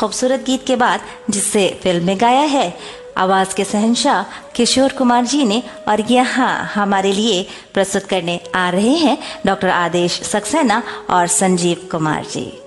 खूबसूरत गीत के बाद जिसे फिल्म में गाया है आवाज के शहंशाह किशोर कुमार जी ने, और यहाँ हमारे लिए प्रस्तुत करने आ रहे हैं डॉक्टर आदेश सक्सेना और संजीव कुमार जी।